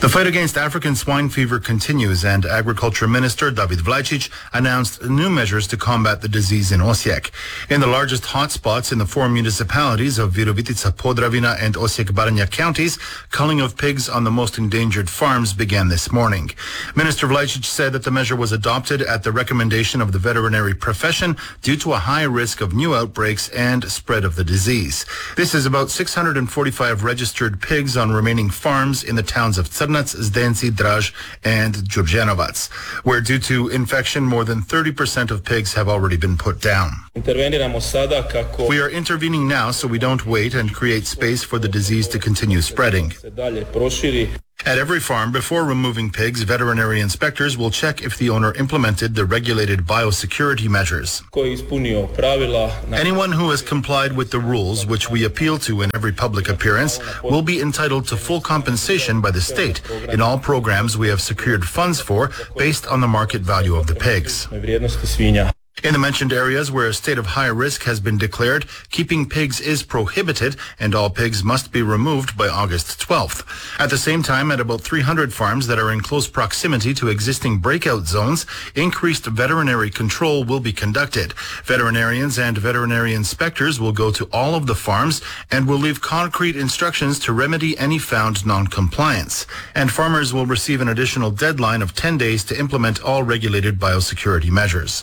The fight against African swine fever continues, and Agriculture Minister David Vlajcic announced new measures to combat the disease in Osijek. In the largest hotspots in the four municipalities of Virovitica, Podravina, and Osijek-Baranja counties, culling of pigs on the most endangered farms began this morning. Minister Vlajcic said that the measure was adopted at the recommendation of the veterinary profession due to a high risk of new outbreaks and spread of the disease. This is about 645 registered pigs on remaining farms in the towns of Crnac, Zdenci, Draj, and Đurđenovac, where due to infection, more than 30% of pigs have already been put down. We are intervening now so we don't wait and create space for the disease to continue spreading. At every farm, before removing pigs, veterinary inspectors will check if the owner implemented the regulated biosecurity measures. Anyone who has complied with the rules, which we appeal to in every public appearance, will be entitled to full compensation by the state in all programs we have secured funds for based on the market value of the pigs. In the mentioned areas where a state of high risk has been declared, keeping pigs is prohibited and all pigs must be removed by August 12th. At the same time, at about 300 farms that are in close proximity to existing breakout zones, increased veterinary control will be conducted. Veterinarians and veterinary inspectors will go to all of the farms and will leave concrete instructions to remedy any found non-compliance. And farmers will receive an additional deadline of 10 days to implement all regulated biosecurity measures.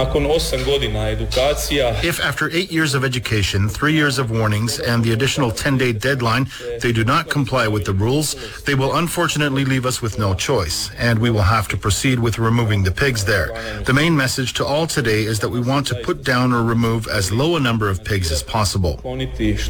If after 8 years of education, 3 years of warnings, and the additional 10-day deadline, they do not comply with the rules, they will unfortunately leave us with no choice, and we will have to proceed with removing the pigs there. The main message to all today is that we want to put down or remove as low a number of pigs as possible. We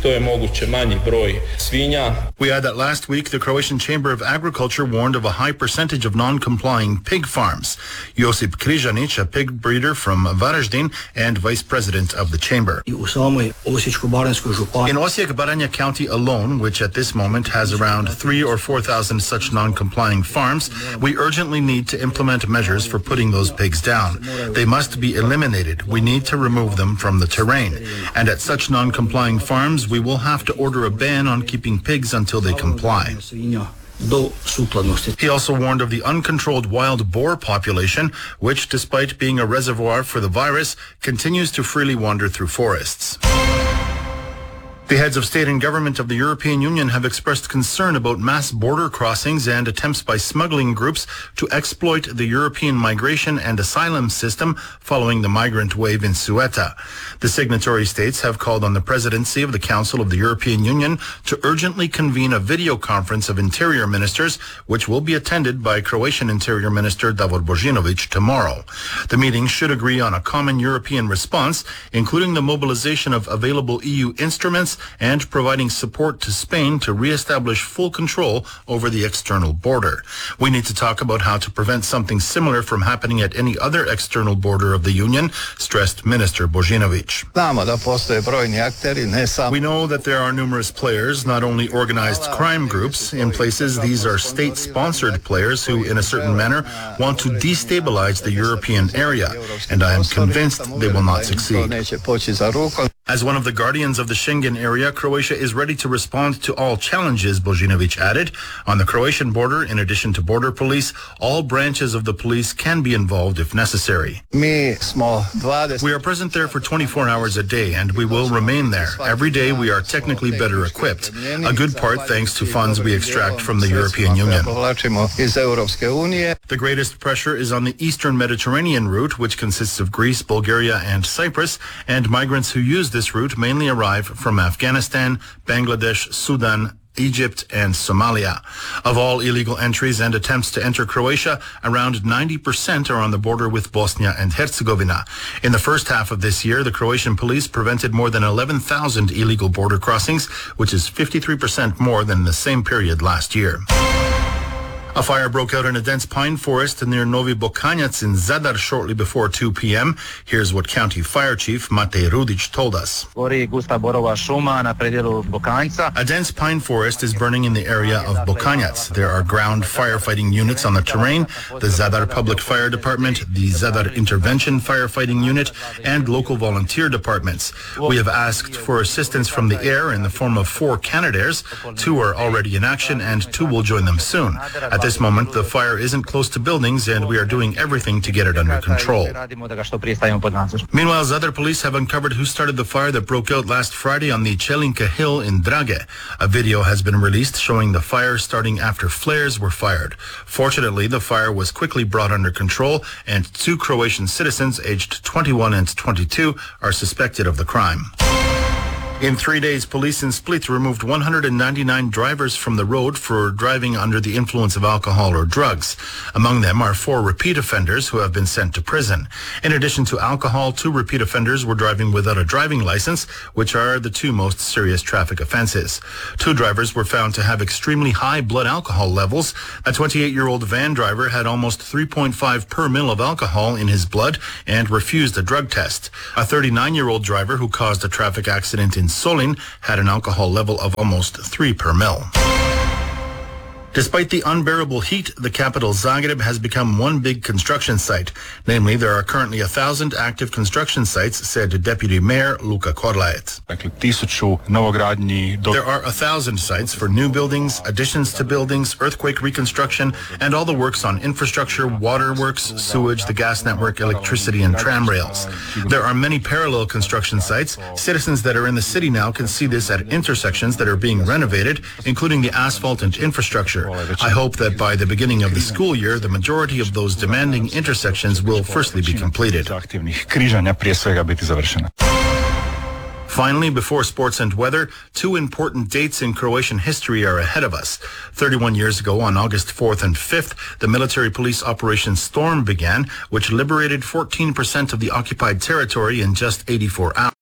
add that last week, the Croatian Chamber of Agriculture warned of a high percentage of non-complying pig farms. Josip Križanić, a pig breeder from Varaždin and vice president of the chamber. In Osijek-Baranja County alone, which at this moment has around 3,000 or 4,000 such non-complying farms, we urgently need to implement measures for putting those pigs down. They must be eliminated. We need to remove them from the terrain. And at such non-complying farms, we will have to order a ban on keeping pigs until they comply. He also warned of the uncontrolled wild boar population, which, despite being a reservoir for the virus, continues to freely wander through forests. The heads of state and government of the European Union have expressed concern about mass border crossings and attempts by smuggling groups to exploit the European migration and asylum system following the migrant wave in Ceuta. The signatory states have called on the presidency of the Council of the European Union to urgently convene a video conference of interior ministers, which will be attended by Croatian Interior Minister Davor Božinović tomorrow. The meeting should agree on a common European response, including the mobilization of available EU instruments and providing support to Spain to re-establish full control over the external border. We need to talk about how to prevent something similar from happening at any other external border of the Union, stressed Minister Božinović. We know that there are numerous players, not only organized crime groups. In places, these are state-sponsored players who, in a certain manner, want to destabilize the European area, and I am convinced they will not succeed. As one of the guardians of the Schengen area, Croatia is ready to respond to all challenges, Božinović added. On the Croatian border, in addition to border police, all branches of the police can be involved if necessary. We are present there for 24 hours a day, and we will remain there. Every day we are technically better equipped, a good part thanks to funds we extract from the European Union. The greatest pressure is on the eastern Mediterranean route, which consists of Greece, Bulgaria, and Cyprus, and migrants who use this route mainly arrive from Afghanistan, Bangladesh, Sudan, Egypt, and Somalia. Of all illegal entries and attempts to enter Croatia, around 90% are on the border with Bosnia and Herzegovina. In the first half of this year, the Croatian police prevented more than 11,000 illegal border crossings, which is 53% more than the same period last year. A fire broke out in a dense pine forest near Novi Bokanac in Zadar shortly before 2 p.m. Here's what County Fire Chief Matej Rudić told us. A dense pine forest is burning in the area of Bokanac. There are ground firefighting units on the terrain, the Zadar Public Fire Department, the Zadar Intervention Firefighting Unit, and local volunteer departments. We have asked for assistance from the air in the form of 4 Canadairs. 2 are already in action and 2 will join them soon. At At this moment, the fire isn't close to buildings and we are doing everything to get it under control. Meanwhile, Zadar police have uncovered who started the fire that broke out last Friday on the Chelinka Hill in Drage. A video has been released showing the fire starting after flares were fired. Fortunately, the fire was quickly brought under control and 2 Croatian citizens aged 21 and 22 are suspected of the crime. In 3 days, police in Split removed 199 drivers from the road for driving under the influence of alcohol or drugs. Among them are 4 repeat offenders who have been sent to prison. In addition to alcohol, 2 repeat offenders were driving without a driving license, which are the 2 most serious traffic offenses. 2 drivers were found to have extremely high blood alcohol levels. A 28-year-old van driver had almost 3.5 per mil of alcohol in his blood and refused a drug test. A 39-year-old driver who caused a traffic accident in Solin had an alcohol level of almost 3 per mil. Despite the unbearable heat, the capital Zagreb has become one big construction site. Namely, there are currently 1,000 active construction sites, said Deputy Mayor Luka Korlaet. There are 1,000 sites for new buildings, additions to buildings, earthquake reconstruction, and all the works on infrastructure, waterworks, sewage, the gas network, electricity, and tram rails. There are many parallel construction sites. Citizens that are in the city now can see this at intersections that are being renovated, including the asphalt and infrastructure. I hope that by the beginning of the school year, the majority of those demanding intersections will firstly be completed. Finally, before sports and weather, 2 important dates in Croatian history are ahead of us. 31 years ago, on August 4th and 5th, the military police Operation Storm began, which liberated 14% of the occupied territory in just 84 hours.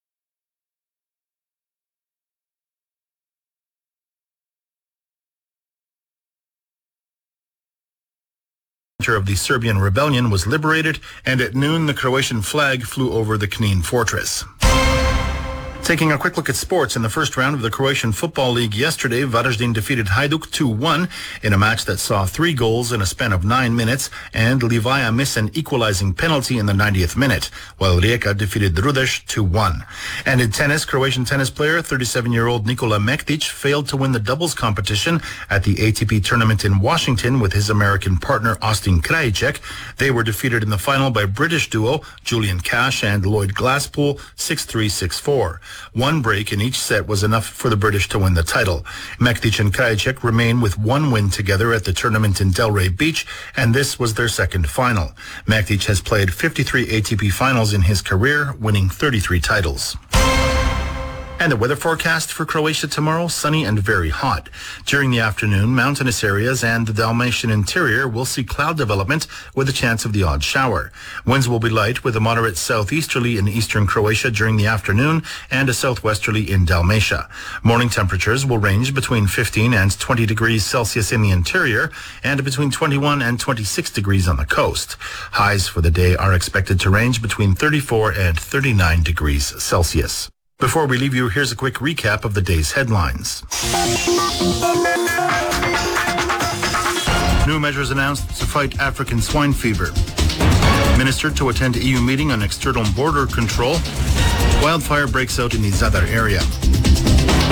Of the Serbian rebellion was liberated, and at noon the Croatian flag flew over the Knin fortress. Taking a quick look at sports, in the first round of the Croatian Football League yesterday, Varaždin defeated Hajduk 2-1 in a match that saw 3 goals in a span of 9 minutes and Livaja miss an equalizing penalty in the 90th minute, while Rijeka defeated Rudeš 2-1. And in tennis, Croatian tennis player 37-year-old Nikola Mektic failed to win the doubles competition at the ATP tournament in Washington with his American partner Austin Krajicek. They were defeated in the final by British duo Julian Cash and Lloyd Glasspool 6-3, 6-4. 1 break in each set was enough for the British to win the title. Mektic and Krajicek remain with 1 win together at the tournament in Delray Beach, and this was their second final. Mektic has played 53 ATP finals in his career, winning 33 titles. And the weather forecast for Croatia tomorrow, sunny and very hot. During the afternoon, mountainous areas and the Dalmatian interior will see cloud development with a chance of the odd shower. Winds will be light with a moderate southeasterly in eastern Croatia during the afternoon and a southwesterly in Dalmatia. Morning temperatures will range between 15 and 20 degrees Celsius in the interior and between 21 and 26 degrees on the coast. Highs for the day are expected to range between 34 and 39 degrees Celsius. Before we leave you, here's a quick recap of the day's headlines. New measures announced to fight African swine fever. Minister to attend EU meeting on external border control. Wildfire breaks out in the Zadar area.